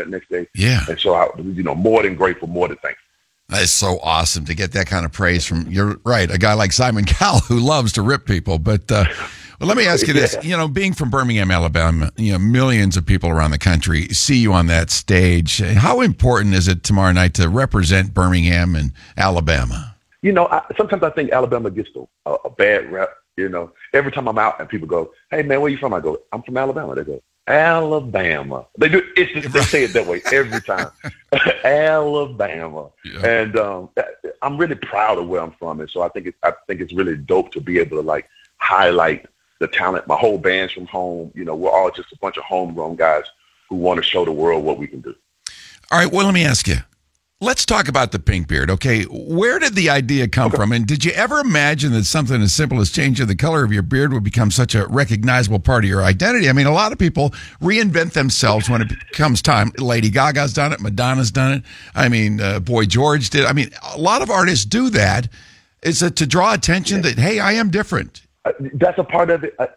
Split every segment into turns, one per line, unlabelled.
that next day.
Yeah.
And so, more than grateful, more than thankful.
It's so awesome to get that kind of praise from, you're right, a guy like Simon Cowell who loves to rip people. But well, let me ask you this. Being from Birmingham, Alabama, millions of people around the country see you on that stage. How important is it tomorrow night to represent Birmingham and Alabama?
Sometimes I think Alabama gets a bad rep. Every time I'm out and people go, "Hey, man, where you from?" I go, "I'm from Alabama." They go, "Alabama." They do. They say it that way every time. Alabama. Yeah. And I'm really proud of where I'm from, and so I think it's really dope to be able to highlight the talent. My whole band's from home. We're all just a bunch of homegrown guys who want to show the world what we can do.
All right. Well, let me ask you. Let's talk about the pink beard, okay? Where did the idea come from? And did you ever imagine that something as simple as changing the color of your beard would become such a recognizable part of your identity? I mean, a lot of people reinvent themselves when it comes time. Lady Gaga's done it. Madonna's done it. I mean, Boy George did. I mean, a lot of artists do that. Is it to draw attention that, hey, I am different?
That's a part of it.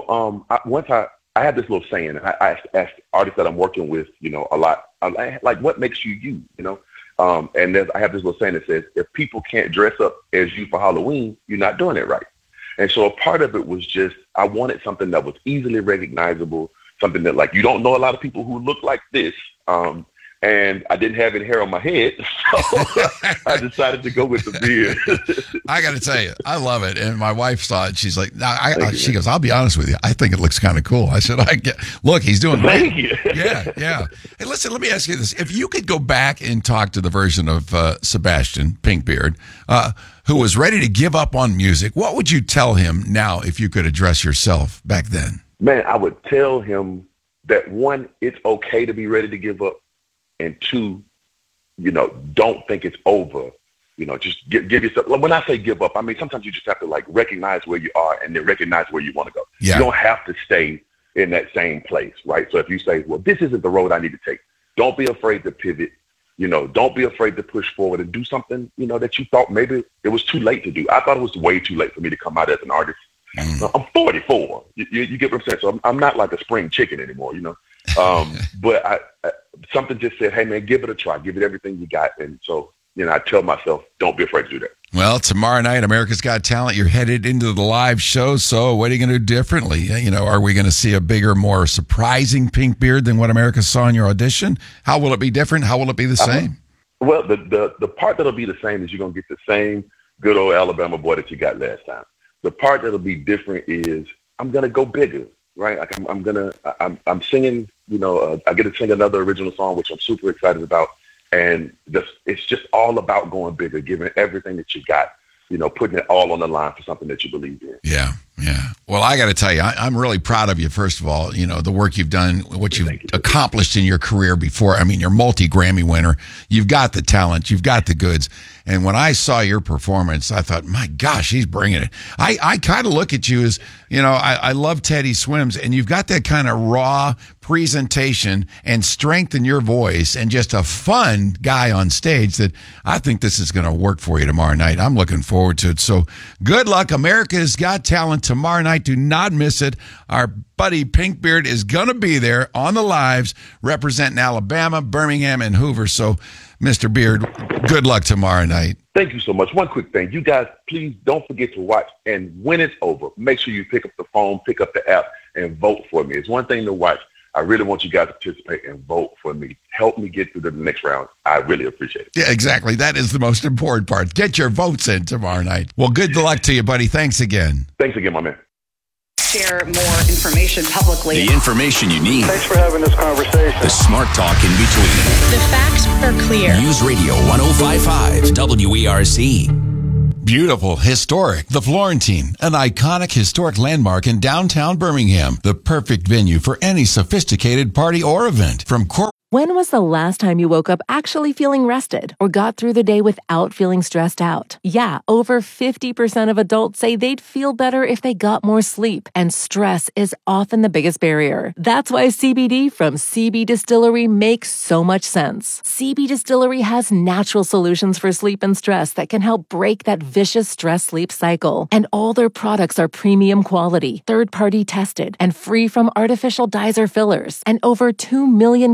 I have this little saying. I ask artists that I'm working with, a lot. Like, what makes you you? And I have this little saying that says, if people can't dress up as you for Halloween, you're not doing it right. And so a part of it was just, I wanted something that was easily recognizable, something that you don't know a lot of people who look like this. And I didn't have any hair on my head, so I decided to go with the beard.
I got to tell you, I love it. And my wife saw it. She's like, she goes, "I'll be honest with you. I think it looks kind of cool." I said, look, he's doing great.
Thank you.
Yeah. Hey, listen, let me ask you this. If you could go back and talk to the version of Sebastian Pinkbeard, who was ready to give up on music, what would you tell him now if you could address yourself back then?
Man, I would tell him that, one, it's okay to be ready to give up. And two, don't think it's over. Just give yourself. When I say give up, I mean sometimes you just have to recognize where you are and then recognize where you want to go. Yeah. You don't have to stay in that same place, right? So if you say, well, this isn't the road I need to take, don't be afraid to pivot. Don't be afraid to push forward and do something, that you thought maybe it was too late to do. I thought it was way too late for me to come out as an artist. I'm 44. You get what I'm saying? So I'm not like a spring chicken anymore, but I something just said, hey, man, give it a try. Give it everything you got. And so, I tell myself, don't be afraid to do that.
Well, tomorrow night, America's Got Talent, you're headed into the live show. So what are you going to do differently? Are we going to see a bigger, more surprising pink beard than what America saw in your audition? How will it be different? How will it be the same?
Well, the part that'll be the same is you're going to get the same good old Alabama boy that you got last time. The part that'll be different is I'm going to go bigger, right? I'm singing, I get to sing another original song, which I'm super excited about. And it's just all about going bigger, giving everything that you got, putting it all on the line for something that you believe in.
Yeah. Well, I got to tell you, I'm really proud of you, first of all, the work you've done, what you've accomplished in your career before. I mean, you're multi-Grammy winner. You've got the talent. You've got the goods. And when I saw your performance, I thought, my gosh, he's bringing it. I kind of look at you as, I love Teddy Swims, and you've got that kind of raw presentation and strength in your voice and just a fun guy on stage that I think this is going to work for you tomorrow night. I'm looking forward to it. So good luck. America's Got Talent tomorrow night. Do not miss it. Our buddy Pinkbeard is going to be there on the lives representing Alabama, Birmingham, and Hoover. So, Mr. Beard, good luck tomorrow night.
Thank you so much. One quick thing. You guys, please don't forget to watch. And when it's over, make sure you pick up the phone, pick up the app, and vote for me. It's one thing to watch. I really want you guys to participate and vote for me. Help me get through the next round. I really appreciate it.
Yeah, exactly. That is the most important part. Get your votes in tomorrow night. Well, good luck to you, buddy. Thanks again.
Thanks again, my man.
Share more information publicly.
The information you need.
Thanks for having this conversation.
The smart talk in between.
The facts are clear.
News Radio 105.5 WERC.
Beautiful, historic. The Florentine, an iconic historic landmark in downtown Birmingham. The perfect venue for any sophisticated party or event. From
When was the last time you woke up actually feeling rested or got through the day without feeling stressed out? Yeah, over 50% of adults say they'd feel better if they got more sleep, and stress is often the biggest barrier. That's why CBD from CB Distillery makes so much sense. CB Distillery has natural solutions for sleep and stress that can help break that vicious stress-sleep cycle. And all their products are premium quality, third-party tested, and free from artificial dyes or fillers. And over 2 million customers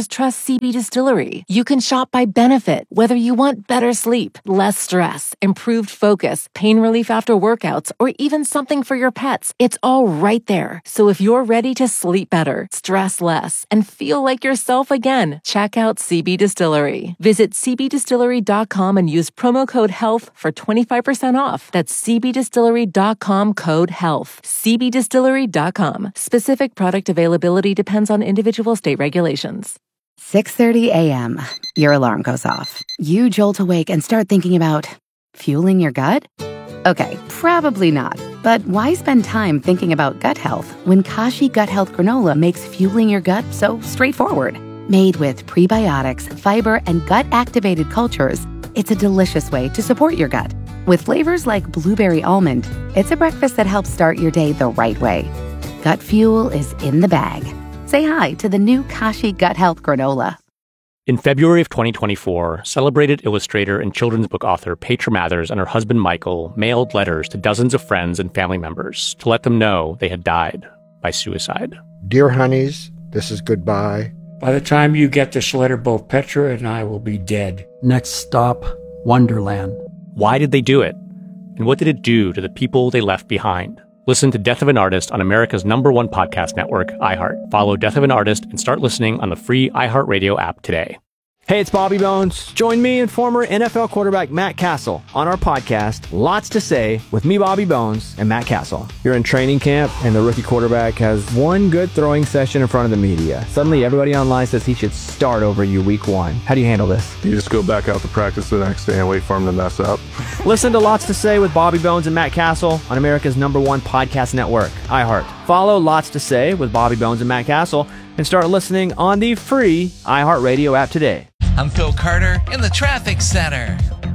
customers trust CB Distillery. You can shop by benefit, whether you want better sleep, less stress, improved focus, pain relief after workouts, or even something for your pets. It's all right there. So if you're ready to sleep better, stress less, and feel like yourself again, check out CB Distillery. Visit cbdistillery.com and use promo code HEALTH for 25% off. That's cbdistillery.com code HEALTH. cbdistillery.com. Specific product availability depends on individual state regulations.
6:30 a.m. Your alarm goes off. You jolt awake and start thinking about fueling your gut? Okay, probably not. But why spend time thinking about gut health when Kashi Gut Health Granola makes fueling your gut so straightforward? Made with prebiotics, fiber, and gut-activated cultures, it's a delicious way to support your gut. With flavors like blueberry almond, it's a breakfast that helps start your day the right way. Gut fuel is in the bag. Say hi to the new Kashi Gut Health Granola.
In February of 2024, celebrated illustrator and children's book author Petra Mathers and her husband Michael mailed letters to dozens of friends and family members to let them know they had died by suicide.
Dear honeys, this is goodbye.
By the time you get this letter, both Petra and I will be dead.
Next stop, Wonderland.
Why did they do it? And what did it do to the people they left behind? Listen to Death of an Artist on America's #1 podcast network, iHeart. Follow Death of an Artist and start listening on the free iHeartRadio app today.
Hey, it's Bobby Bones. Join me and former NFL quarterback Matt Castle on our podcast, Lots to Say, with me, Bobby Bones, and Matt Castle. You're in training camp, and the rookie quarterback has one good throwing session in front of the media. Suddenly, everybody online says he should start over you week 1. How do you handle this?
You just go back out to practice the next day and wait for him to mess up.
Listen to Lots to Say with Bobby Bones and Matt Castle on America's #1 podcast network, iHeart. Follow Lots to Say with Bobby Bones and Matt Castle and start listening on the free iHeartRadio app today.
I'm Phil Carter in the Traffic Center.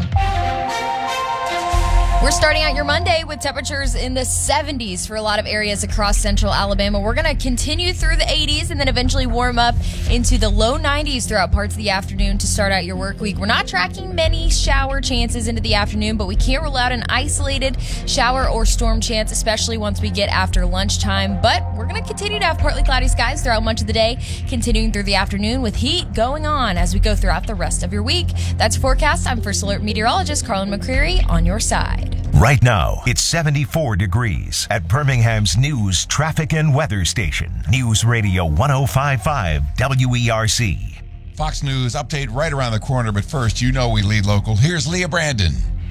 We're starting out your Monday with temperatures in the 70s for a lot of areas across central Alabama. We're going to continue through the 80s and then eventually warm up into the low 90s throughout parts of the afternoon to start out your work week. We're not tracking many shower chances into the afternoon, but we can't rule out an isolated shower or storm chance, especially once we get after lunchtime. But we're going to continue to have partly cloudy skies throughout much of the day, continuing through the afternoon with heat going on as we go throughout the rest of your week. That's your forecast. I'm First Alert Meteorologist Carlin McCreary on your side.
Right now, it's 74 degrees at Birmingham's news, traffic, and weather station. News Radio 105.5 WERC.
Fox News update right around the corner, but first, you know we lead local. Here's Leah Brandon.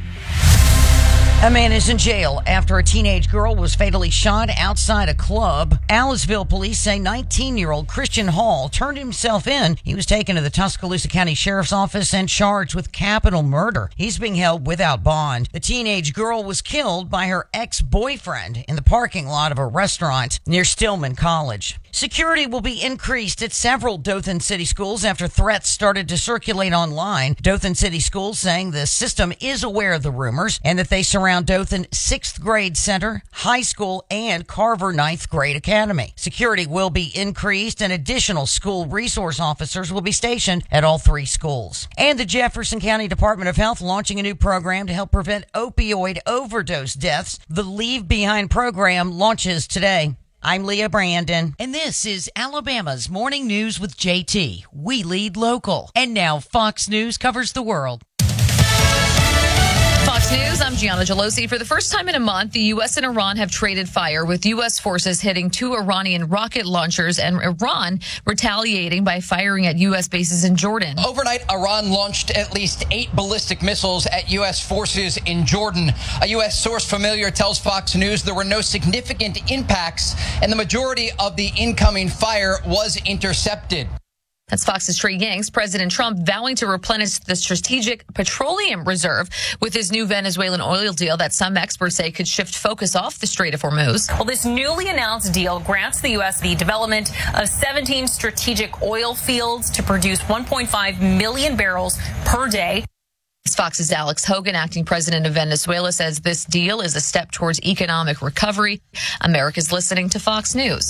A man is in jail after a teenage girl was fatally shot outside a club. Aliceville police say 19-year-old Christian Hall turned himself in. He was taken to the Tuscaloosa County Sheriff's Office and charged with capital murder. He's being held without bond. The teenage girl was killed by her ex-boyfriend in the parking lot of a restaurant near Stillman College. Security will be increased at several Dothan City schools after threats started to circulate online. Dothan City schools saying the system is aware of the rumors and that they surround Dothan 6th grade center, high school, and Carver 9th grade academy. Security will be increased and additional school resource officers will be stationed at all 3 schools. And the Jefferson County Department of Health launching a new program to help prevent opioid overdose deaths. The Leave Behind program launches today. I'm Leah Brandon, and this is Alabama's Morning News with JT. We lead local. And now Fox News covers the world.
Fox News, I'm Gianna Gelosi. For the first time in a month, the U.S. and Iran have traded fire, with U.S. forces hitting 2 Iranian rocket launchers and Iran retaliating by firing at U.S. bases in Jordan.
Overnight, Iran launched at least 8 ballistic missiles at U.S. forces in Jordan. A U.S. source familiar tells Fox News there were no significant impacts, and the majority of the incoming fire was intercepted.
That's Fox's Trey Yanks. President Trump vowing to replenish the strategic petroleum reserve with his new Venezuelan oil deal that some experts say could shift focus off the Strait of Hormuz.
Well, this newly announced deal grants the U.S. the development of 17 strategic oil fields to produce 1.5 million barrels per day.
Fox's Alex Hogan, acting president of Venezuela, says this deal is a step towards economic recovery. America's listening to Fox News.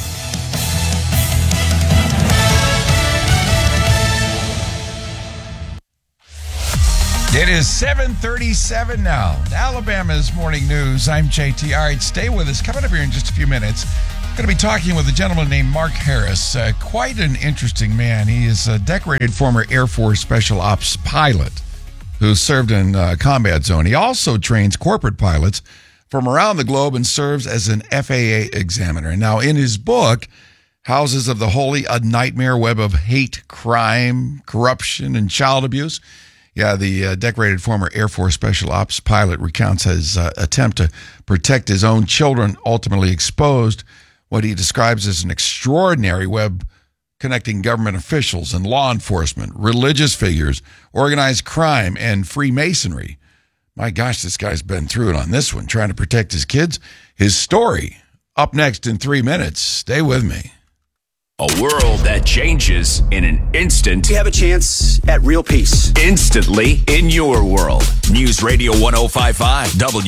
It is 7:37 now. Alabama's Morning News. I'm JT. All right, stay with us. Coming up here in just a few minutes, Going to be talking with a gentleman named Mark Harris. Quite an interesting man. He is a decorated former Air Force Special Ops pilot who served in combat zone. He also trains corporate pilots from around the globe and serves as an FAA examiner. And now in his book, Houses of the Holy, A Nightmare Web of Hate, Crime, Corruption, and Child Abuse. Yeah, the decorated former Air Force Special Ops pilot recounts his attempt to protect his own children, ultimately exposed what he describes as an extraordinary web connecting government officials and law enforcement, religious figures, organized crime, and Freemasonry. My gosh, this guy's been through it on this one, trying to protect his kids. His story, up next in 3 minutes. Stay with me.
A world that changes in an instant.
You have a chance at real peace.
Instantly in your world. News Radio 105.5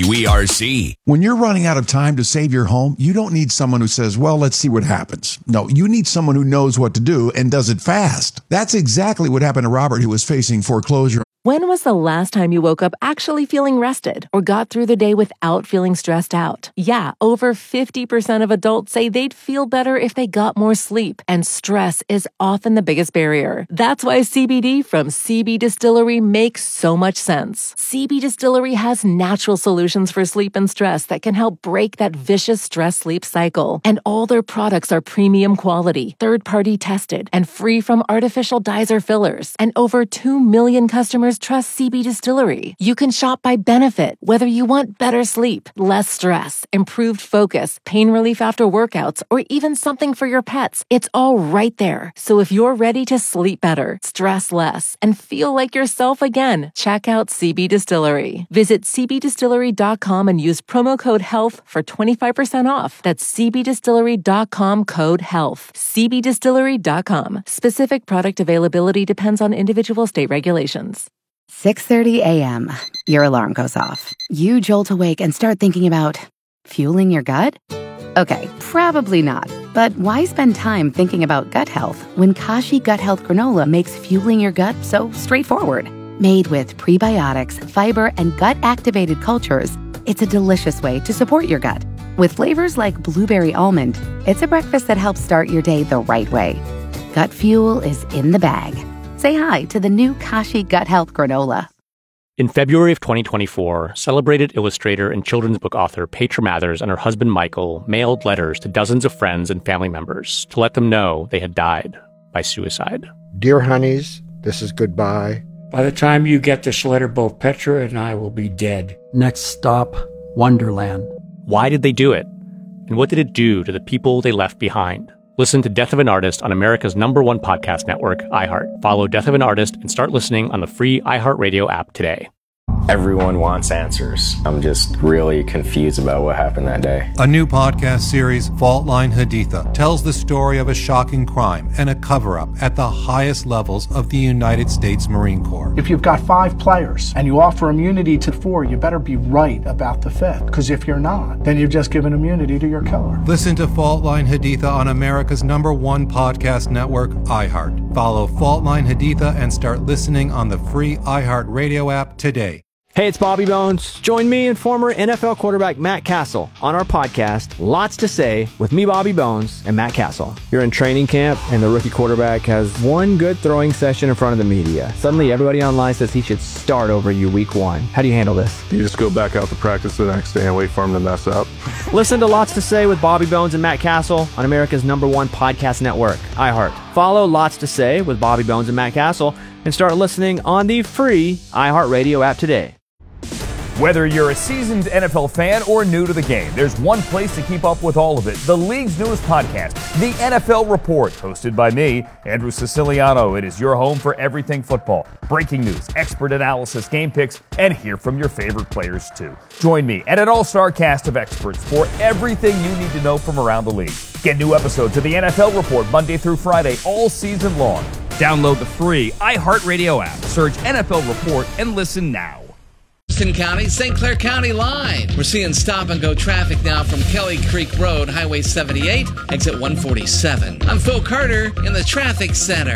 WERC.
When you're running out of time to save your home, you don't need someone who says, well, let's see what happens. No, you need someone who knows what to do and does it fast. That's exactly what happened to Robert, who was facing foreclosure.
When was the last time you woke up actually feeling rested or got through the day without feeling stressed out? Yeah, over 50% of adults say they'd feel better if they got more sleep, and stress is often the biggest barrier. That's why CBD from CB Distillery makes so much sense. CB Distillery has natural solutions for sleep and stress that can help break that vicious stress-sleep cycle. And all their products are premium quality, third-party tested, and free from artificial dyes or fillers. And over 2 million customers trust CB Distillery. You can shop by benefit, whether you want better sleep, less stress, improved focus, pain relief after workouts, or even something for your pets. It's all right there. So if you're ready to sleep better, stress less, and feel like yourself again, check out CB Distillery. Visit cbdistillery.com and use promo code HEALTH for 25% off. That's cbdistillery.com code HEALTH. cbdistillery.com. Specific product availability depends on individual state regulations.
6:30 a.m. Your alarm goes off. You jolt awake and start thinking about fueling your gut? Okay, probably not. But why spend time thinking about gut health when Kashi Gut Health Granola makes fueling your gut so straightforward? Made with prebiotics, fiber, and gut-activated cultures, it's a delicious way to support your gut. With flavors like blueberry almond, it's a breakfast that helps start your day the right way. Gut fuel is in the bag. Say hi to the new Kashi Gut Health Granola.
In February of 2024, celebrated illustrator and children's book author Petra Mathers and her husband Michael mailed letters to dozens of friends and family members to let them know they had died by suicide.
Dear honeys, this is goodbye.
By the time you get this letter, both Petra and I will be dead.
Next stop, Wonderland.
Why did they do it? And what did it do to the people they left behind? Listen to Death of an Artist on America's #1 podcast network, iHeart. Follow Death of an Artist and start listening on the free iHeartRadio app today.
Everyone wants answers. I'm just really confused about what happened that day.
A new podcast series, Fault Line Haditha, tells the story of a shocking crime and a cover-up at the highest levels of the United States Marine Corps.
If you've got 5 players and you offer immunity to 4, you better be right about the 5th. Because if you're not, then you've just given immunity to your killer.
Listen to Fault Line Haditha on America's #1 podcast network, iHeart. Follow Fault Line Haditha and start listening on the free iHeart Radio app today.
Hey, it's Bobby Bones. Join me and former NFL quarterback Matt Castle on our podcast, Lots to Say, with me, Bobby Bones, and Matt Castle. You're in training camp, and the rookie quarterback has one good throwing session in front of the media. Suddenly, everybody online says he should start over you week 1. How do you handle this?
You just go back out to practice the next day and wait for him to mess up.
Listen to Lots to Say with Bobby Bones and Matt Castle on America's #1 podcast network, iHeart. Follow Lots to Say with Bobby Bones and Matt Castle and start listening on the free iHeartRadio app today.
Whether you're a seasoned NFL fan or new to the game, there's one place to keep up with all of it. The league's newest podcast, The NFL Report, hosted by me, Andrew Siciliano. It is your home for everything football. Breaking news, expert analysis, game picks, and hear from your favorite players too. Join me and an all-star cast of experts for everything you need to know from around the league. Get new episodes of The NFL Report Monday through Friday all season long. Download the free iHeartRadio app. Search NFL Report and listen now.
County, St. Clair County line. We're seeing stop-and-go traffic now from Kelly Creek Road, Highway 78, exit 147. I'm Phil Carter in the traffic center.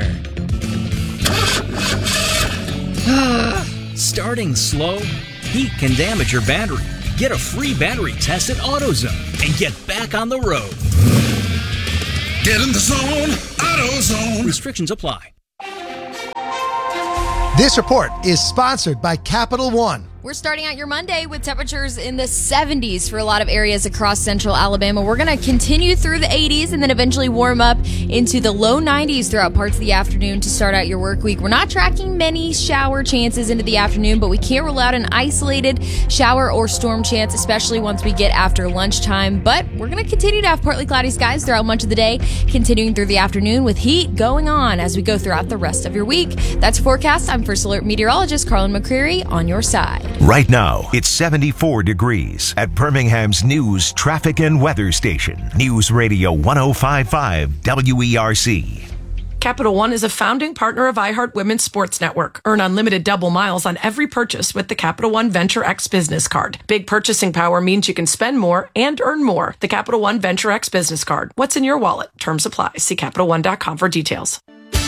Starting slow? Heat can damage your battery. Get a free battery test at AutoZone and get back on the road.
Get in the zone, AutoZone.
Restrictions apply.
This report is sponsored by Capital One.
We're starting out your Monday with temperatures in the 70s for a lot of areas across central Alabama. We're going to continue through the 80s and then eventually warm up into the low 90s throughout parts of the afternoon to start out your work week. We're not tracking many shower chances into the afternoon, but we can't rule out an isolated shower or storm chance, especially once we get after lunchtime. But we're going to continue to have partly cloudy skies throughout much of the day, continuing through the afternoon with heat going on as we go throughout the rest of your week. That's your forecast. I'm First Alert meteorologist Carlin McCreary on your side.
Right now, it's 74 degrees at Birmingham's news, traffic, and weather station. News Radio 105.5 WERC.
Capital One is a founding partner of iHeart Women's Sports Network. Earn unlimited double miles on every purchase with the Capital One Venture X Business Card. Big purchasing power means you can spend more and earn more. The Capital One Venture X Business Card. What's in your wallet? Terms apply. See CapitalOne.com for details.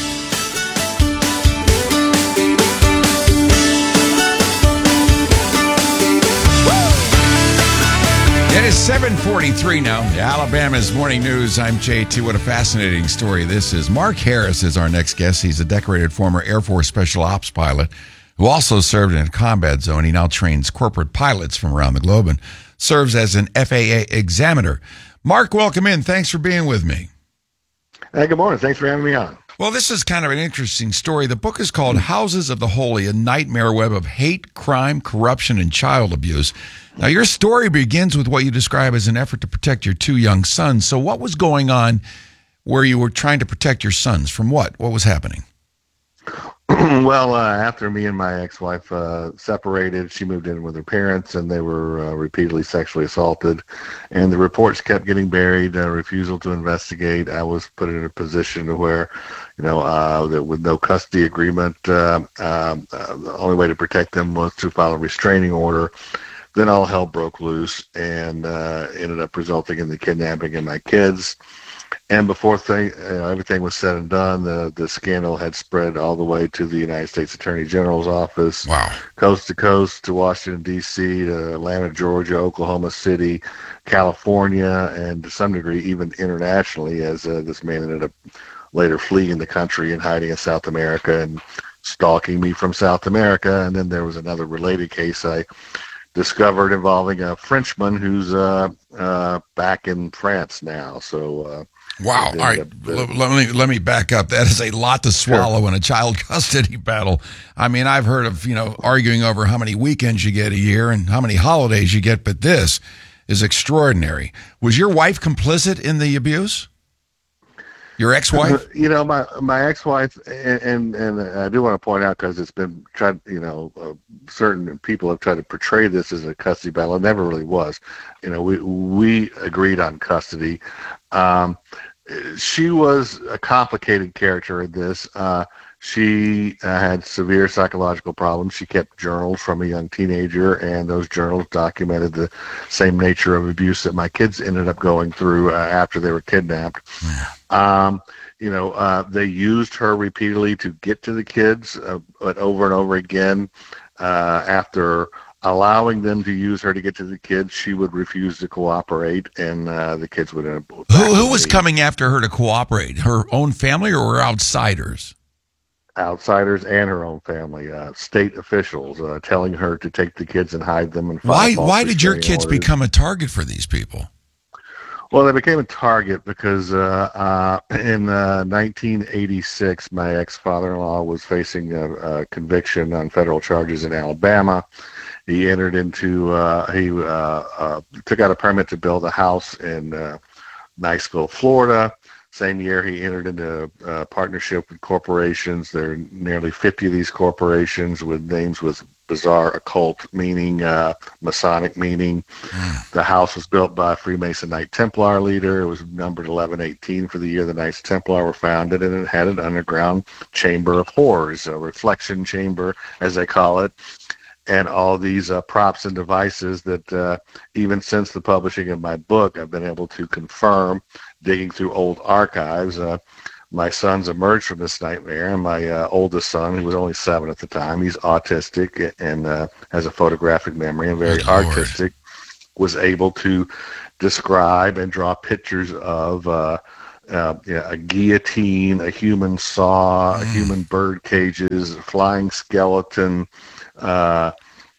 It is 7:43 now. Alabama's Morning News. I'm JT. What a fascinating story this is. Mark Harris is our next guest. He's a decorated former Air Force Special Ops pilot who also served in a combat zone. He now trains corporate pilots from around the globe and serves as an FAA examiner. Mark, welcome in. Thanks for being with me.
Hey, good morning. Thanks for having me on.
Well, this is kind of an interesting story. The book is called Houses of the Holy, a nightmare web of hate, crime, corruption, and child abuse. Now, your story begins with what you describe as an effort to protect your two young sons. So what was going on where you were trying to protect your sons? From what? What was happening?
Well, after me and my ex-wife separated, she moved in with her parents, and they were repeatedly sexually assaulted. And the reports kept getting buried, refusal to investigate. I was put in a position to where, that with no custody agreement, the only way to protect them was to file a restraining order. Then all hell broke loose and ended up resulting in the kidnapping of my kids. And before everything was said and done, the scandal had spread all the way to the United States Attorney General's office, coast to coast, to Washington, D.C., to Atlanta, Georgia, Oklahoma City, California, and to some degree even internationally, as this man ended up later fleeing the country and hiding in South America and stalking me from South America. And then there was another related case I discovered involving a Frenchman who's back in France now. So
wow. All right. Let me back up. That is a lot to swallow in a child custody battle. I mean, I've heard of, arguing over how many weekends you get a year and how many holidays you get, but this is extraordinary. Was your wife complicit in the abuse? Your ex-wife?
My ex-wife, and I do want to point out, because it's been tried, certain people have tried to portray this as a custody battle. It never really was. We agreed on custody. She was a complicated character in this. She had severe psychological problems. She kept journals from a young teenager, and those journals documented the same nature of abuse that my kids ended up going through after they were kidnapped. They used her repeatedly to get to the kids, but over and over again, after allowing them to use her to get to the kids, she would refuse to cooperate, and the kids would end up...
Who was coming after her to cooperate? Her own family or outsiders?
Outsiders and her own family, state officials, telling her to take the kids and hide them. And
why did your kids become a target for these people?
Well, they became a target because in 1986, my ex-father-in-law was facing a conviction on federal charges in Alabama. He entered into, took out a permit to build a house in Niceville, Florida. Same year, he entered into a partnership with corporations. There are nearly 50 of these corporations with names with bizarre occult meaning, Masonic meaning. The house was built by a Freemason Knight Templar leader. It was numbered 1118 for the year the Knights Templar were founded, and it had an underground chamber of horrors, a reflection chamber, as they call it, and all these props and devices that even since the publishing of my book, I've been able to confirm, digging through old archives. My sons emerged from this nightmare, and my oldest son, who was only 7 at the time, he's autistic and has a photographic memory and very artistic, was able to describe and draw pictures of a guillotine, a human saw, a human bird cages, a flying skeleton.
Mark,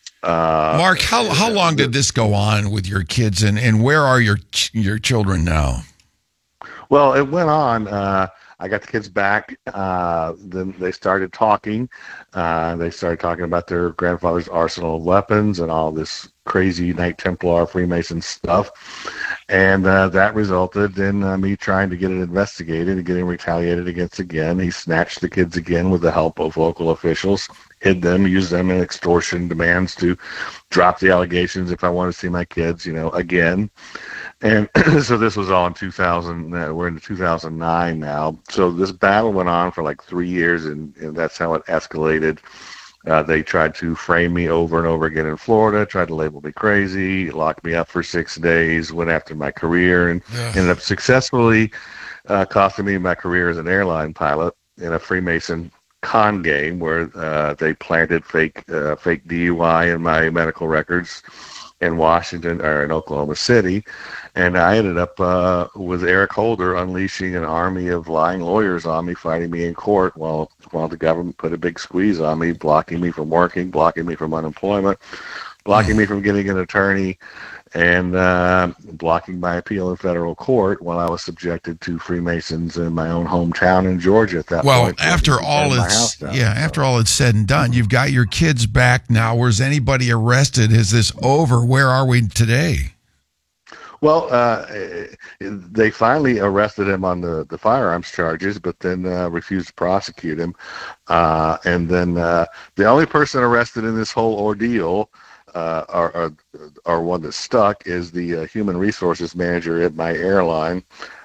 how long did this go on with your kids, and where are your children now?
Well, it went on. I got the kids back. Then they started talking. They started talking about their grandfather's arsenal of weapons and all this crazy Knight Templar Freemason stuff. And that resulted in me trying to get it investigated and getting retaliated against again. He snatched the kids again with the help of local officials, hid them, used them in extortion demands to drop the allegations if I wanted to see my kids, again. And so this was all in 2000. We're in 2009 now. So this battle went on for like 3 years, and that's how it escalated. They tried to frame me over and over again in Florida, tried to label me crazy, locked me up for 6 days, went after my career, and ended up successfully costing me my career as an airline pilot in a Freemason con game where they planted fake DUI in my medical records in Washington or in Oklahoma City. And I ended up with Eric Holder unleashing an army of lying lawyers on me, fighting me in court while the government put a big squeeze on me, blocking me from working, blocking me from unemployment, blocking me from getting an attorney, and blocking my appeal in federal court while I was subjected to Freemasons in my own hometown in Georgia at that point.
Well, after all it's said and done, you've got your kids back now. Was anybody arrested? Is this over? Where are we today?
Well, they finally arrested him on the firearms charges, but then refused to prosecute him. And then the only person arrested in this whole ordeal, or one that stuck, is the human resources manager at my airline,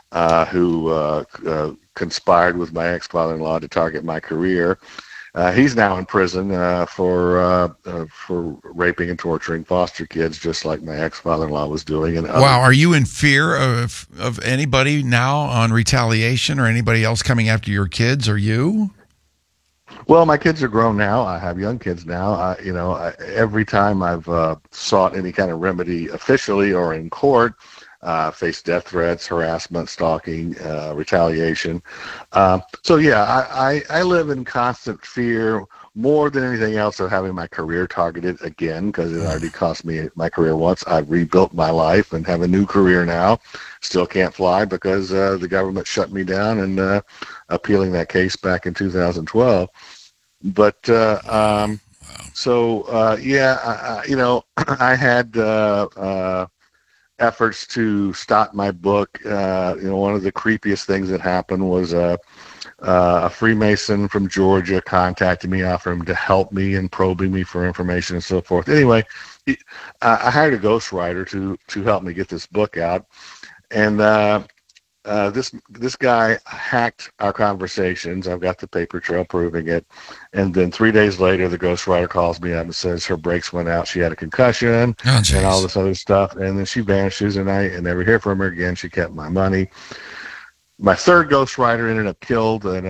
who conspired with my ex-father-in-law to target my career. He's now in prison for raping and torturing foster kids, just like my ex-father-in-law was doing. And
wow, are you in fear of anybody now on retaliation or anybody else coming after your kids or you?
Well, my kids are grown now. I have young kids now. Every time I've sought any kind of remedy officially or in court, face death threats, harassment, stalking, retaliation. So yeah, I live in constant fear more than anything else of having my career targeted again, because it already cost me my career once. I've rebuilt my life and have a new career now. Still can't fly because the government shut me down and appealing that case back in 2012. But I had efforts to stop my book. One of the creepiest things that happened was a Freemason from Georgia contacted me, offering to help me and probing me for information and so forth. Anyway, I hired a ghostwriter to help me get this book out, and this guy hacked our conversations. I've got the paper trail proving it. And then 3 days later, the ghostwriter calls me up and says her brakes went out. She had a concussion and all this other stuff. And then she vanishes, and I never hear from her again. She kept my money. My third ghostwriter ended up killed in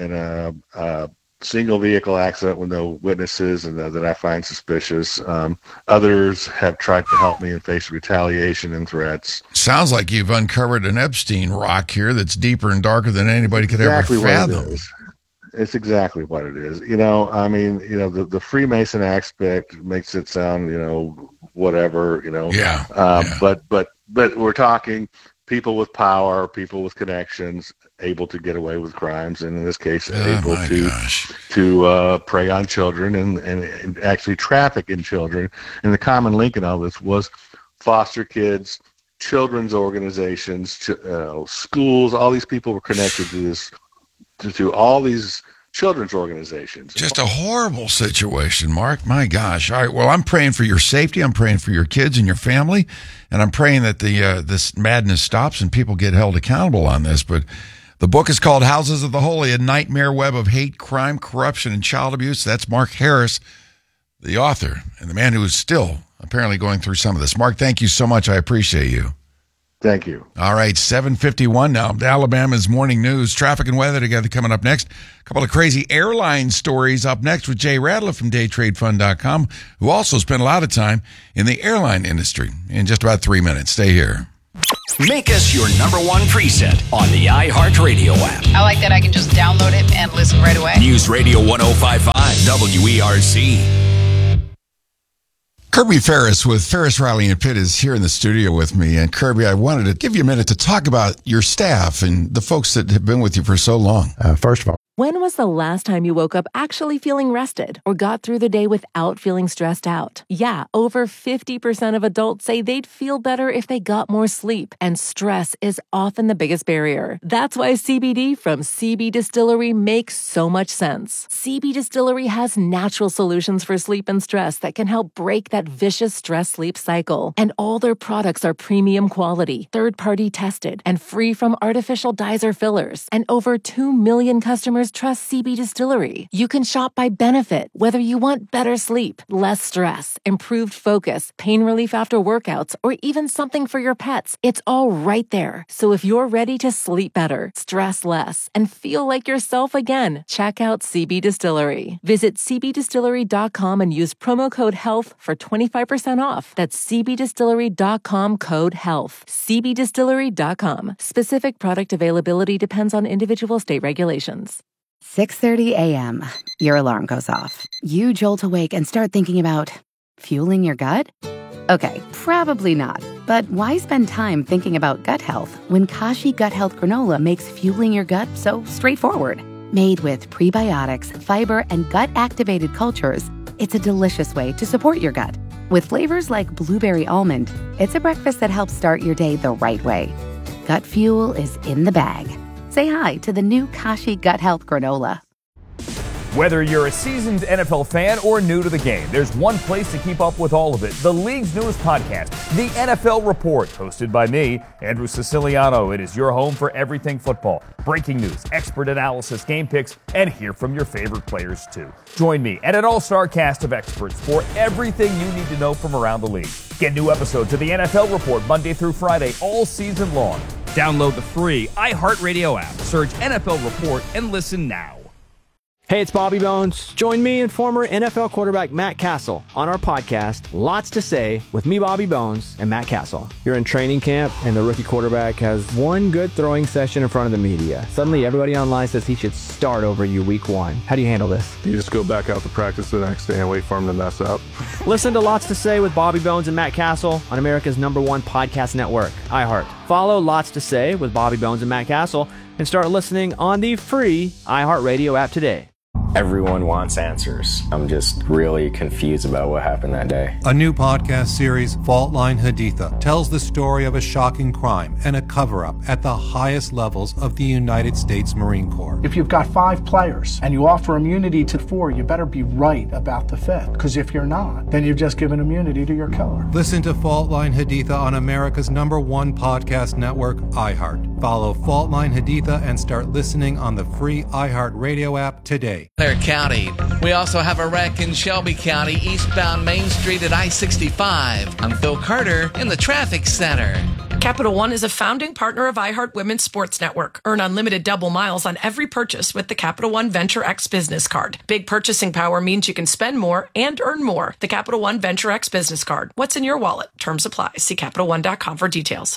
a single vehicle accident with no witnesses, and that I find suspicious. Others have tried to help me and face retaliation and threats.
Sounds like you've uncovered an Epstein rock here that's deeper and darker than anybody could ever fathom.
It's exactly what it is. The Freemason aspect makes it sound, whatever, But we're talking people with power, people with connections, able to get away with crimes, and in this case, able to prey on children and actually traffic in children. And the common link in all this was foster kids, children's organizations, schools. All these people were connected to this, to all these children's organizations.
Just a horrible situation, Mark. My gosh. All right. Well, I'm praying for your safety. I'm praying for your kids and your family, and I'm praying that this madness stops and people get held accountable on this. But the book is called Houses of the Holy, A Nightmare Web of Hate, Crime, Corruption, and Child Abuse. That's Mark Harris, the author, and the man who is still apparently going through some of this. Mark, thank you so much. I appreciate you.
Thank you.
All right, 7:51 now. Alabama's morning news, traffic and weather together coming up next. A couple of crazy airline stories up next with Jay Radler from DayTradeFund.com, who also spent a lot of time in the airline industry. In just about 3 minutes. Stay here.
Make us your number one preset on the iHeartRadio app.
I like that I can just download it and listen right away.
News Radio 105.5 WERC.
Kirby Ferris with Ferris, Riley, and Pitt is here in the studio with me. And Kirby, I wanted to give you a minute to talk about your staff and the folks that have been with you for so long.
First of all,
when was the last time you woke up actually feeling rested or got through the day without feeling stressed out? Yeah, over 50% of adults say they'd feel better if they got more sleep, and stress is often the biggest barrier. That's why CBD from CB Distillery makes so much sense. CB Distillery has natural solutions for sleep and stress that can help break that vicious stress-sleep cycle. And all their products are premium quality, third-party tested, and free from artificial dyes or fillers. And over 2 million customers trust CB Distillery. You can shop by benefit, whether you want better sleep, less stress, improved focus, pain relief after workouts, or even something for your pets. It's all right there. So if you're ready to sleep better, stress less, and feel like yourself again, check out CB Distillery. Visit cbdistillery.com and use promo code HEALTH for 25% off. That's cbdistillery.com, code HEALTH. cbdistillery.com. Specific product availability depends on individual state regulations.
6:30 a.m. Your alarm goes off. You jolt awake and start thinking about fueling your gut? Okay, probably not. But why spend time thinking about gut health when Kashi Gut Health Granola makes fueling your gut so straightforward? Made with prebiotics, fiber, and gut-activated cultures, it's a delicious way to support your gut. With flavors like blueberry almond, it's a breakfast that helps start your day the right way. Gut fuel is in the bag. Say hi to the new Kashi Gut Health Granola.
Whether you're a seasoned NFL fan or new to the game, there's one place to keep up with all of it. The league's newest podcast, The NFL Report, hosted by me, Andrew Siciliano. It is your home for everything football. Breaking news, expert analysis, game picks, and hear from your favorite players too. Join me and an all-star cast of experts for everything you need to know from around the league. Get new episodes of The NFL Report Monday through Friday all season long.
Download the free iHeartRadio app. Search NFL Report and listen now.
Hey, it's Bobby Bones. Join me and former NFL quarterback Matt Castle on our podcast, Lots to Say, with me, Bobby Bones, and Matt Castle. You're in training camp, and the rookie quarterback has one good throwing session in front of the media. Suddenly, everybody online says he should start over you week one. How do you handle this?
You just go back out to practice the next day and wait for him to mess up.
Listen to Lots to Say with Bobby Bones and Matt Castle on America's #1 podcast network, iHeart. Follow Lots to Say with Bobby Bones and Matt Castle and start listening on the free iHeartRadio app today.
Everyone wants answers. I'm just really confused about what happened that day.
A new podcast series, Fault Line Haditha, tells the story of a shocking crime and a cover-up at the highest levels of the United States Marine Corps.
If you've got 5 players and you offer immunity to 4, you better be right about the 5th. Because if you're not, then you've just given immunity to your killer.
Listen to Fault Line Haditha on America's #1 podcast network, iHeart. Follow Fault Line Haditha and start listening on the free iHeartRadio app today.
Clare County. We also have a wreck in Shelby County, eastbound Main Street at I-65. I'm Phil Carter in the traffic center.
Capital One is a founding partner of iHeart Women's Sports Network. Earn unlimited double miles on every purchase with the Capital One Venture X Business Card. Big purchasing power means you can spend more and earn more. The Capital One Venture X Business Card. What's in your wallet? Terms apply. See CapitalOne.com for details.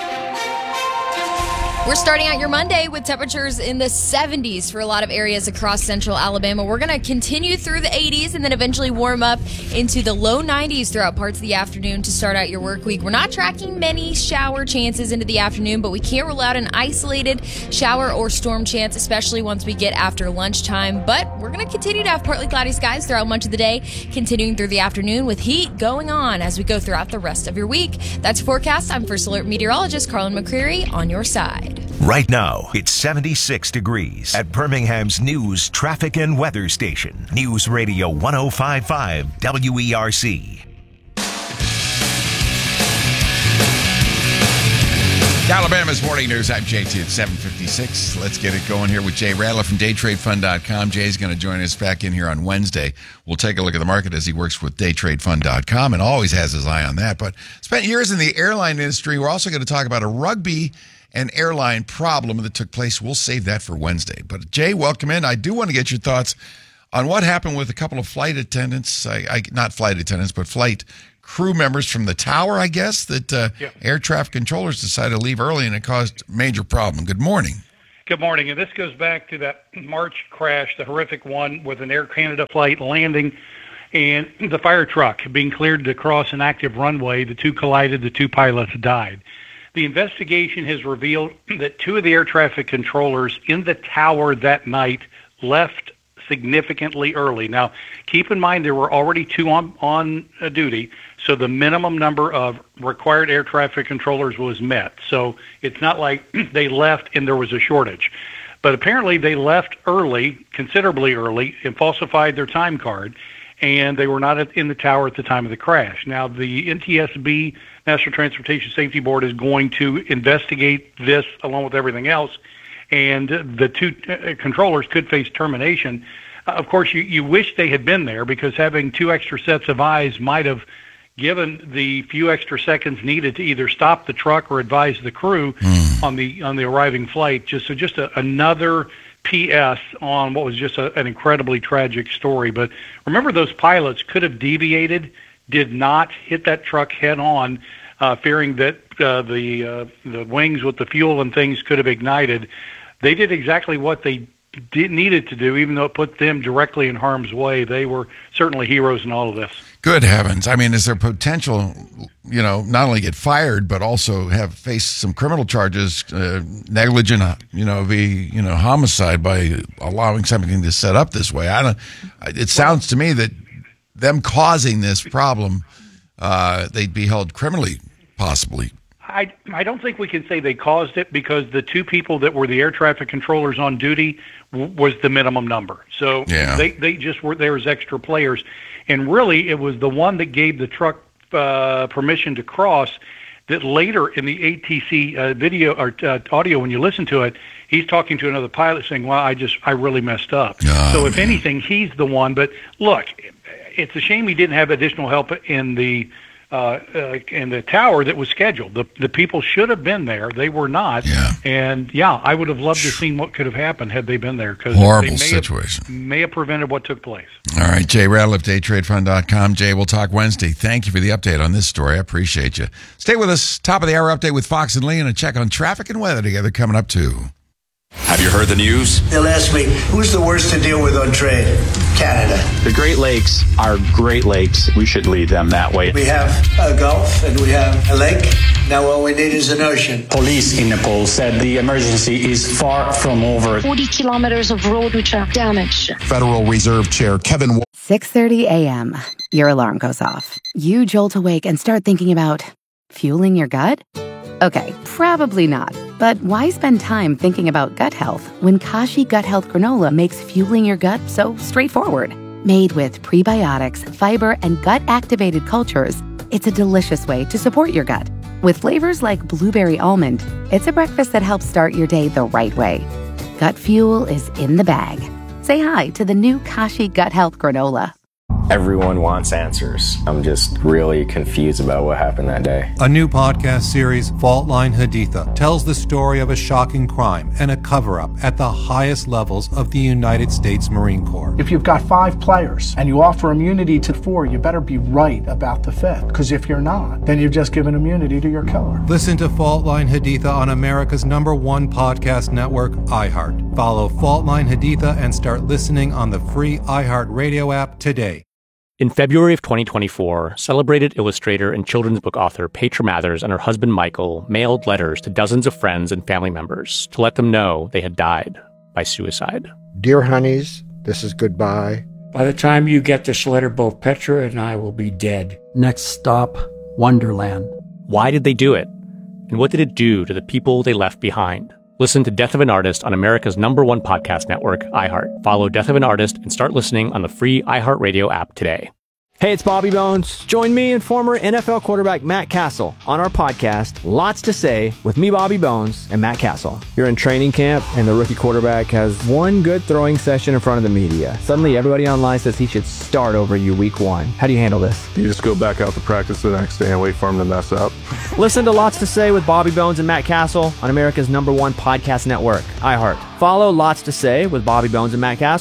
We're starting out your Monday with temperatures in the 70s for a lot of areas across central Alabama. We're going to continue through the 80s and then eventually warm up into the low 90s throughout parts of the afternoon to start out your work week. We're not tracking many shower chances into the afternoon, but we can't rule out an isolated shower or storm chance, especially once we get after lunchtime. But we're going to continue to have partly cloudy skies throughout much of the day, continuing through the afternoon with heat going on as we go throughout the rest of your week. That's your forecast. I'm First Alert meteorologist Carlin McCreary on your side.
Right now, it's 76 degrees at Birmingham's news, traffic, and weather station. News Radio 105.5 WERC.
Alabama's Morning News. I'm JT at 7:56. Let's get it going here with Jay Rattler from DayTradeFund.com. Jay's going to join us back in here on Wednesday. We'll take a look at the market as he works with DayTradeFund.com and always has his eye on that. But spent years in the airline industry. We're also going to talk about a rugby and airline problem that took place. We'll save that for Wednesday. But Jay, welcome in. I do want to get your thoughts on what happened with a couple of flight attendants, not flight attendants, but flight crew members from the tower, I guess, that air traffic controllers decided to leave early, and it caused a major problem. Good morning.
Good morning. And this goes back to that March crash, the horrific one with an Air Canada flight landing and the fire truck being cleared to cross an active runway. The two collided. The two pilots died. The investigation has revealed that two of the air traffic controllers in the tower that night left significantly early. Now, keep in mind there were already two on duty, so the minimum number of required air traffic controllers was met. So it's not like they left and there was a shortage. But apparently they left early, considerably early, and falsified their time card, and they were not in the tower at the time of the crash. Now, the NTSB, National Transportation Safety Board, is going to investigate this along with everything else, and the two controllers could face termination. Of course, you wish they had been there, because having two extra sets of eyes might have given the few extra seconds needed to either stop the truck or advise the crew on the arriving flight. Just another PS on what was just an incredibly tragic story. But remember, those pilots could have deviated, did not hit that truck head on, fearing that the wings with the fuel and things could have ignited. They did exactly what they needed to do, even though it put them directly in harm's way. They were certainly heroes in all of this. Good heavens. I mean, is there potential, not only get fired, but also face some criminal charges, negligent, homicide by allowing something to set up this way? It sounds to me that them causing this problem, they'd be held criminally, possibly. I don't think we can say they caused it, because the two people that were the air traffic controllers on duty was the minimum number. So they just were there as extra players. And really, it was the one that gave the truck permission to cross that later in the ATC video or audio, when you listen to it, he's talking to another pilot saying, well, I really messed up. So if anything, he's the one. But look, it's a shame he didn't have additional help in the tower that was scheduled. The people should have been there. They were not. And I would have loved to have seen what could have happened had they been there.
Horrible situation.
May have prevented what took place.
All right, Jay Ratliff, DayTradeFund.com. Jay, we'll talk Wednesday. Thank you for the update on this story. I appreciate you. Stay with us. Top of the hour update with Fox and Lee, and a check on traffic and weather together coming up too.
Have you heard the news?
They'll ask me, who's the worst to deal with on trade? Canada.
The Great Lakes are Great Lakes. We should lead them that way.
We have a Gulf and we have a lake. Now all we need is an ocean.
Police in Nepal said the emergency is far from over.
40 kilometers of road which are damaged.
Federal Reserve Chair Kevin
6:30 a.m. Your alarm goes off. You jolt awake and start thinking about fueling your gut? Okay, probably not. But why spend time thinking about gut health when Kashi Gut Health Granola makes fueling your gut so straightforward? Made with prebiotics, fiber, and gut-activated cultures, it's a delicious way to support your gut. With flavors like blueberry almond, it's a breakfast that helps start your day the right way. Gut fuel is in the bag. Say hi to the new Kashi Gut Health Granola.
Everyone wants answers. I'm just really confused about what happened that day.
A new podcast series, Fault Line Haditha, tells the story of a shocking crime and a cover-up at the highest levels of the United States Marine Corps.
If you've got 5 players and you offer immunity to 4, you better be right about the 5th. Because if you're not, then you've just given immunity to your killer.
Listen to Fault Line Haditha on America's #1 podcast network, iHeart. Follow Fault Line Haditha and start listening on the free iHeart Radio app today.
In February of 2024, celebrated illustrator and children's book author Petra Mathers and her husband Michael mailed letters to dozens of friends and family members to let them know they had died by suicide.
Dear honeys, this is goodbye.
By the time you get this letter, both Petra and I will be dead.
Next stop, Wonderland.
Why did they do it? And what did it do to the people they left behind? Listen to Death of an Artist on America's #1 podcast network, iHeart. Follow Death of an Artist and start listening on the free iHeartRadio app today.
Hey, it's Bobby Bones. Join me and former NFL quarterback Matt Castle on our podcast, Lots to Say, with me, Bobby Bones, and Matt Castle. You're in training camp, and the rookie quarterback has one good throwing session in front of the media. Suddenly, everybody online says he should start over you week 1. How do you handle this?
You just go back out to practice the next day and wait for him to mess up.
Listen to Lots to Say with Bobby Bones and Matt Castle on America's #1 podcast network, iHeart. Follow Lots to Say with Bobby Bones and Matt Castle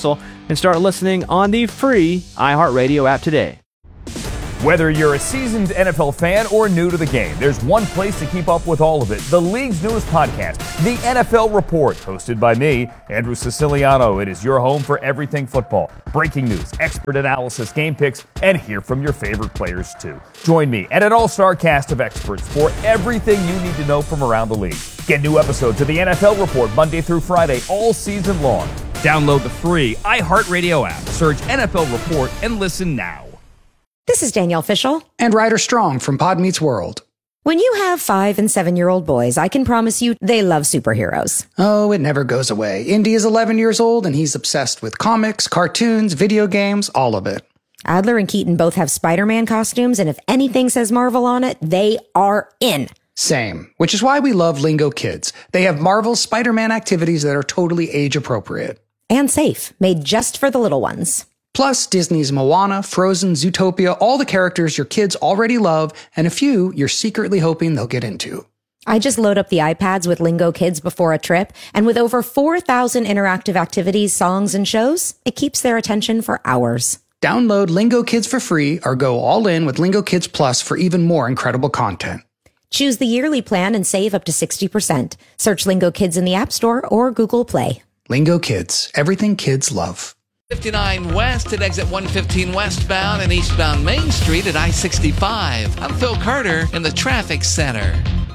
and start listening on the free iHeartRadio app today.
Whether you're a seasoned NFL fan or new to the game, there's one place to keep up with all of it. The league's newest podcast, The NFL Report, hosted by me, Andrew Siciliano. It is your home for everything football. Breaking news, expert analysis, game picks, and hear from your favorite players too. Join me and an all-star cast of experts for everything you need to know from around the league. Get new episodes of The NFL Report Monday through Friday all season long. Download the free iHeartRadio app. Search NFL Report and listen now.
This is Danielle Fishel.
And Ryder Strong from Pod Meets World.
When you have 5- and 7-year-old boys, I can promise you they love superheroes.
Oh, it never goes away. Indy is 11 years old and he's obsessed with comics, cartoons, video games, all of it.
Adler and Keaton both have Spider-Man costumes, and if anything says Marvel on it, they are in.
Same, which is why we love Lingo Kids. They have Marvel's Spider-Man activities that are totally age appropriate.
And safe, made just for the little ones.
Plus, Disney's Moana, Frozen, Zootopia, all the characters your kids already love, and a few you're secretly hoping they'll get into.
I just load up the iPads with Lingo Kids before a trip, and with over 4,000 interactive activities, songs, and shows, it keeps their attention for hours.
Download Lingo Kids for free or go all in with Lingo Kids Plus for even more incredible content.
Choose the yearly plan and save up to 60%. Search Lingo Kids in the App Store or Google Play.
Lingo Kids, everything kids love.
59 West at exit 115 westbound and eastbound Main Street at I-65. I'm Phil Carter in the traffic center.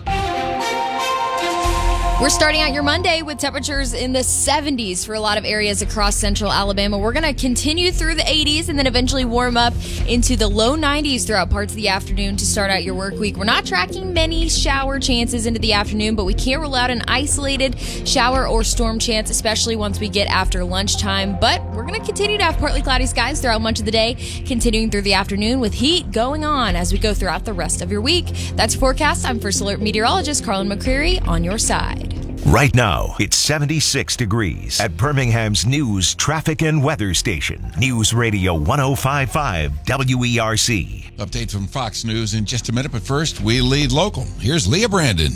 We're starting out your Monday with temperatures in the 70s for a lot of areas across central Alabama. We're going to continue through the 80s and then eventually warm up into the low 90s throughout parts of the afternoon to start out your work week. We're not tracking many shower chances into the afternoon, but we can't rule out an isolated shower or storm chance, especially once we get after lunchtime. But we're going to continue to have partly cloudy skies throughout much of the day, continuing through the afternoon with heat going on as we go throughout the rest of your week. That's your forecast. I'm First Alert Meteorologist Carlin McCreary on your side.
Right now, it's 76 degrees at Birmingham's news, traffic, and weather station. News Radio 105.5 WERC.
Update from Fox News in just a minute, but first, we lead local. Here's Leah Brandon.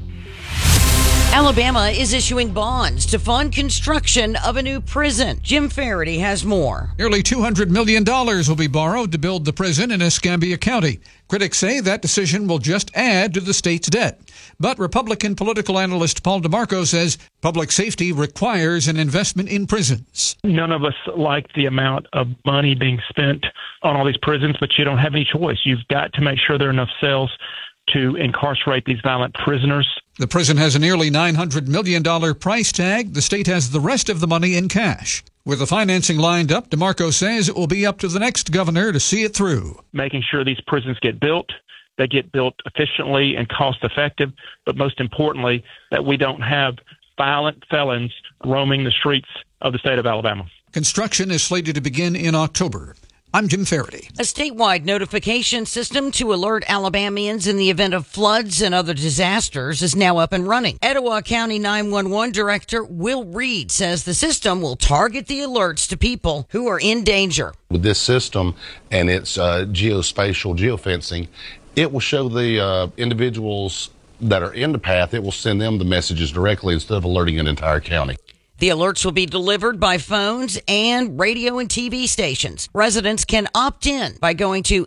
Alabama is issuing bonds to fund construction of a new prison. Jim Faraday has more.
Nearly $200 million will be borrowed to build the prison in Escambia County. Critics say that decision will just add to the state's debt. But Republican political analyst Paul DeMarco says public safety requires an investment in prisons.
None of us like the amount of money being spent on all these prisons, but you don't have any choice. You've got to make sure there are enough cells to incarcerate these violent prisoners.
The prison has a nearly $900 million price tag. The state has the rest of the money in cash. With the financing lined up, DeMarco says it will be up to the next governor to see it through.
Making sure these prisons get built, they get built efficiently and cost effective, but most importantly, that we don't have violent felons roaming the streets of the state of Alabama.
Construction is slated to begin in October. I'm Jim Faraday.
A statewide notification system to alert Alabamians in the event of floods and other disasters is now up and running. Etowah County 911 Director Will Reed says the system will target the alerts to people who are in danger.
With this system and its geospatial geofencing, it will show the individuals that are in the path, it will send them the messages directly instead of alerting an entire county.
The alerts will be delivered by phones and radio and TV stations. Residents can opt in by going to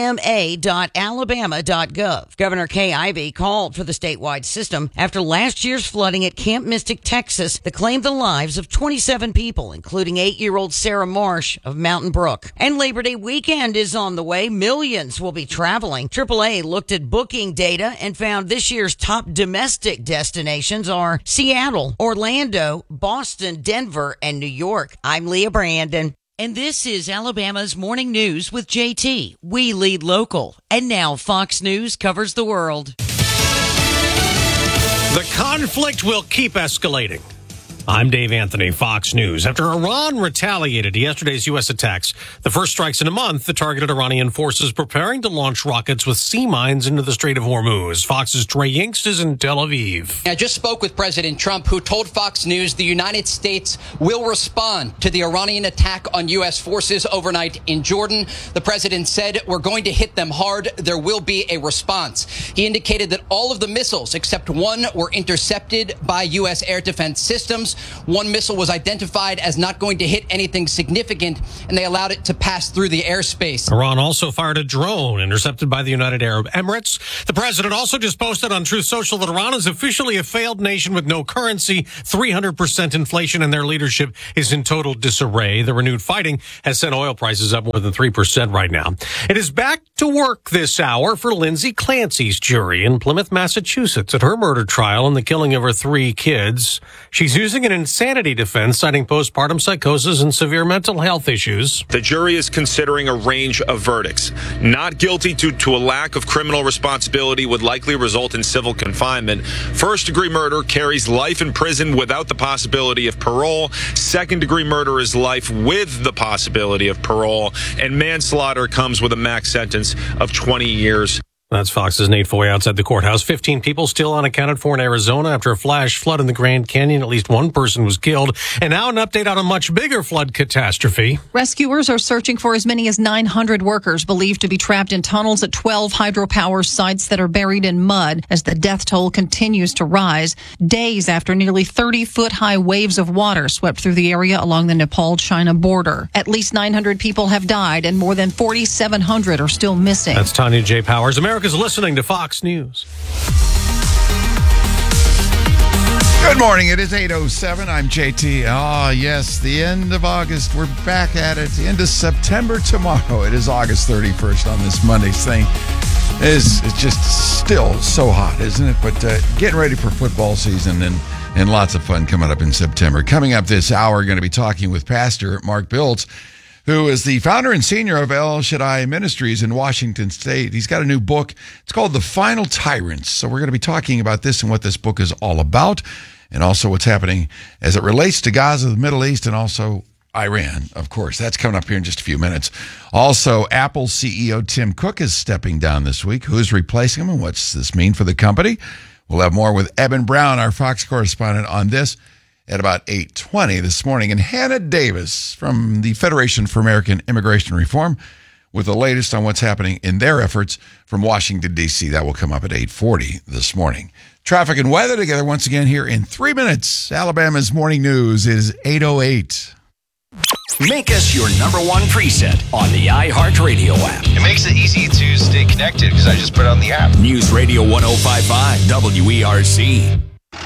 ema.alabama.gov. Governor Kay Ivey called for the statewide system after last year's flooding at Camp Mystic, Texas, that claimed the lives of 27 people, including 8-year-old Sarah Marsh of Mountain Brook. And Labor Day weekend is on the way. Millions will be traveling. AAA looked at booking data and found this year's top domestic destinations are Seattle, Orlando, Boston, Denver, and New York. I'm Leah Brandon, and this is Alabama's Morning News with JT. We lead local, and now Fox News covers the world.
The conflict will keep escalating. I'm Dave Anthony, Fox News. After Iran retaliated to yesterday's U.S. attacks, the first strikes in a month, the targeted Iranian forces preparing to launch rockets with sea mines into the Strait of Hormuz. Fox's Trey Yingst is in Tel Aviv.
I just spoke with President Trump, who told Fox News the United States will respond to the Iranian attack on U.S. forces overnight in Jordan. The president said, "We're going to hit them hard. There will be a response." He indicated that all of the missiles, except one, were intercepted by U.S. air defense systems. missiles. One missile was identified as not going to hit anything significant, and they allowed it to pass through the airspace.
Iran also fired a drone intercepted by the United Arab Emirates. The president also just posted on Truth Social that Iran is officially a failed nation with no currency, 300% inflation, and their leadership is in total disarray. The renewed fighting has sent oil prices up more than 3% right now. It is back to work this hour for Lindsay Clancy's jury in Plymouth, Massachusetts, at her murder trial and the killing of her 3 kids. She's using an insanity defense, citing postpartum psychosis and severe mental health issues.
The jury is considering a range of verdicts. Not guilty due to a lack of criminal responsibility would likely result in civil confinement. First-degree murder carries life in prison without the possibility of parole. Second-degree murder is life with the possibility of parole. And manslaughter comes with a max sentence of 20 years.
That's Fox's Nate Foy outside the courthouse. 15 people still unaccounted for in Arizona after a flash flood in the Grand Canyon. At least one person was killed. And now an update on a much bigger flood catastrophe.
Rescuers are searching for as many as 900 workers believed to be trapped in tunnels at 12 hydropower sites that are buried in mud as the death toll continues to rise, days after nearly 30-foot-high waves of water swept through the area along the Nepal-China border. At least 900 people have died and more than 4,700 are still missing.
That's Tanya J. Powers. America's listening to Fox News.
Good morning. It is 8:07. I'm JT. Oh, yes, the end of August. We're back at it. The end of September tomorrow. It is August 31st on this Monday's thing. It's just still so hot, isn't it? But getting ready for football season and lots of fun coming up in September. Coming up this hour, we're going to be talking with Pastor Mark Biltz, who is the founder and senior of El Shaddai Ministries in Washington State. He's got a new book. It's called The Final Tyrants. So we're going to be talking about this and what this book is all about, and also what's happening as it relates to Gaza, the Middle East, and also Iran, of course. That's coming up here in just a few minutes. Also, Apple CEO Tim Cook is stepping down this week. Who's replacing him, and what's this mean for the company? We'll have more with Eben Brown, our Fox correspondent, on this at about 8:20 this morning. And Hannah Davis from the Federation for American Immigration Reform with the latest on what's happening in their efforts from Washington, D.C. That will come up at 8:40 this morning. Traffic and weather together once again here in 3 minutes. Alabama's morning news is 8:08.
Make us your number one preset on the iHeartRadio app.
It makes it easy to stay connected because I just put it on the app.
News Radio 105.5 WERC.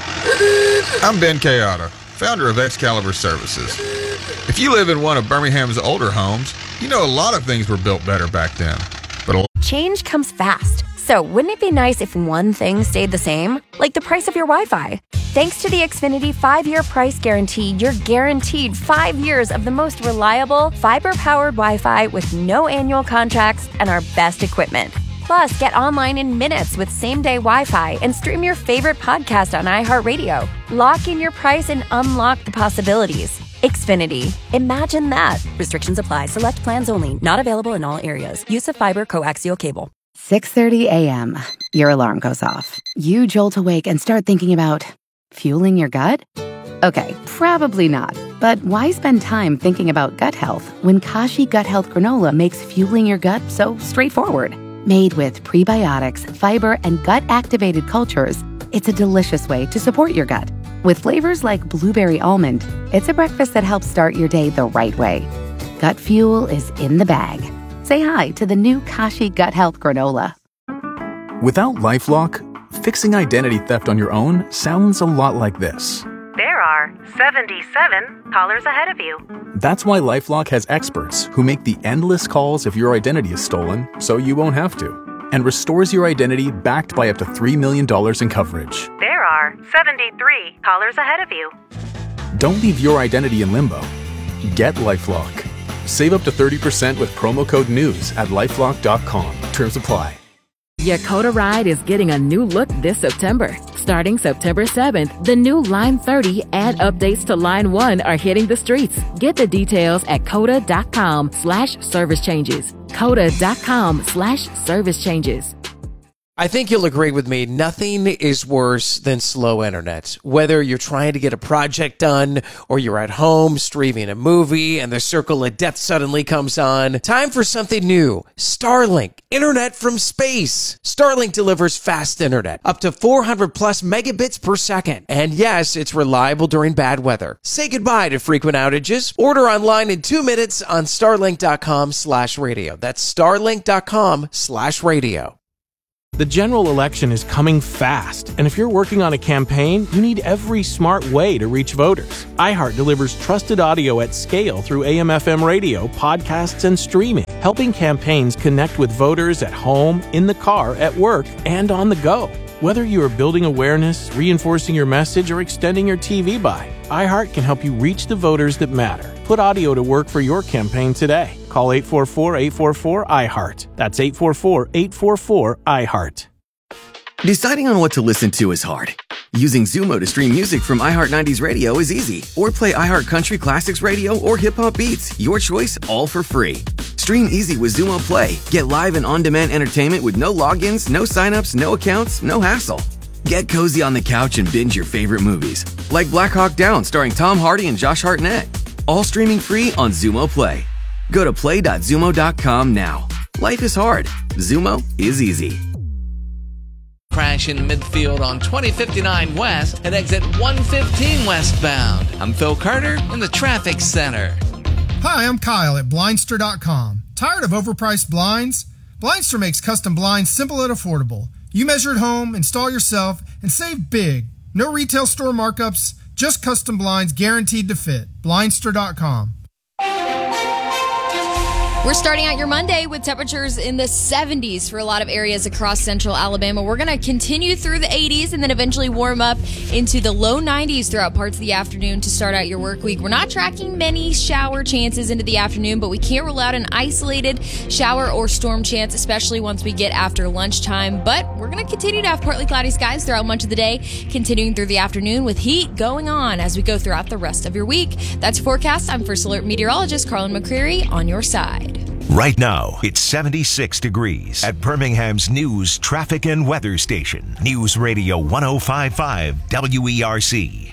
I'm Ben Kayada, founder of Excalibur Services. If you live in one of Birmingham's older homes, you know a lot of things were built better back then. But
change comes fast. So wouldn't it be nice if one thing stayed the same? Like the price of your Wi-Fi. Thanks to the Xfinity 5-year price guarantee, you're guaranteed 5 years of the most reliable, fiber-powered Wi-Fi with no annual contracts and our best equipment. Plus, get online in minutes with same-day Wi-Fi and stream your favorite podcast on iHeartRadio. Lock in your price and unlock the possibilities. Xfinity. Imagine that. Restrictions apply. Select plans only. Not available in all areas. Use of fiber coaxial cable.
6:30 a.m. Your alarm goes off. You jolt awake and start thinking about fueling your gut? Okay, probably not. But why spend time thinking about gut health when Kashi Gut Health Granola makes fueling your gut so straightforward? Made with prebiotics, fiber, and gut-activated cultures, it's a delicious way to support your gut. With flavors like blueberry almond, it's a breakfast that helps start your day the right way. Gut fuel is in the bag. Say hi to the new Kashi Gut Health Granola.
Without LifeLock, fixing identity theft on your own sounds a lot like this.
There are 77 callers ahead of you.
That's why LifeLock has experts who make the endless calls if your identity is stolen, so you won't have to, and restores your identity backed by up to $3 million in coverage.
There are 73 callers ahead of you.
Don't leave your identity in limbo. Get LifeLock. Save up to 30% with promo code NEWS at LifeLock.com. Terms apply.
Your Coda ride is getting a new look this September. Starting September 7th, the new Line 30 and updates to Line 1 are hitting the streets. Get the details at Coda.com/service changes. Coda.com/service changes.
I think you'll agree with me. Nothing is worse than slow internet. Whether you're trying to get a project done or you're at home streaming a movie and the circle of death suddenly comes on. Time for something new. Starlink. Internet from space. Starlink delivers fast internet. Up to 400 plus megabits per second. And yes, it's reliable during bad weather. Say goodbye to frequent outages. Order online in 2 minutes on starlink.com/radio. That's starlink.com/radio.
The general election is coming fast, and if you're working on a campaign, you need every smart way to reach voters. iHeart delivers trusted audio at scale through AM/FM radio, podcasts, and streaming, helping campaigns connect with voters at home, in the car, at work, and on the go. Whether you are building awareness, reinforcing your message, or extending your TV buy, iHeart can help you reach the voters that matter. Put audio to work for your campaign today. Call 844-844-iHeart. That's 844-844-iHeart.
Deciding on what to listen to is hard. Using Zumo to stream music from iHeart 90s Radio is easy. Or play iHeart Country Classics Radio or Hip Hop Beats. Your choice, all for free. Stream easy with Zumo Play. Get live and on-demand entertainment with no logins, no signups, no accounts, no hassle. Get cozy on the couch and binge your favorite movies, like Black Hawk Down starring Tom Hardy and Josh Hartnett. All streaming free on Zumo Play. Go to play.zumo.com now. Life is hard. Zumo is easy.
Crash in midfield on 2059 West at exit 115 westbound. I'm Phil Carter in the traffic center.
Hi, I'm Kyle at Blindster.com. Tired of overpriced blinds? Blindster makes custom blinds simple and affordable. You measure at home, install yourself, and save big. No retail store markups, just custom blinds guaranteed to fit. Blindster.com.
We're starting out your Monday with temperatures in the 70s for a lot of areas across central Alabama. We're going to continue through the 80s and then eventually warm up into the low 90s throughout parts of the afternoon to start out your work week. We're not tracking many shower chances into the afternoon, but we can't rule out an isolated shower or storm chance, especially once we get after lunchtime. But we're going to continue to have partly cloudy skies throughout much of the day, continuing through the afternoon with heat going on as we go throughout the rest of your week. That's your forecast. I'm First Alert meteorologist Carlin McCreary on your side.
Right now, it's 76 degrees at Birmingham's news, traffic, and weather station. News Radio 105.5 WERC.